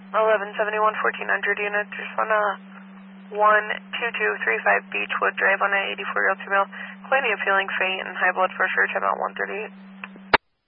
1171 1400 units, respond to 12235 Beechwood Drive on an 84-year-old female, complaining of feeling faint and high blood pressure, time out 138.